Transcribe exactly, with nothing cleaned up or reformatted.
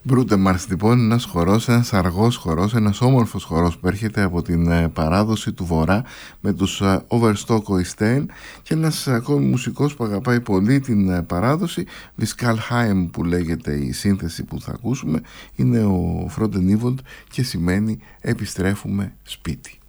Brute-Mars λοιπόν, ένας χορός, ένας αργός χορός, ένας όμορφος χορός που έρχεται από την ε, παράδοση του Βορρά με τους ε, Overstock Oystein, και ένας ακόμη μουσικός που αγαπάει πολύ την ε, παράδοση, Viskalheim που λέγεται η σύνθεση που θα ακούσουμε, είναι ο Froden Evold και σημαίνει επιστρέφουμε σπίτι.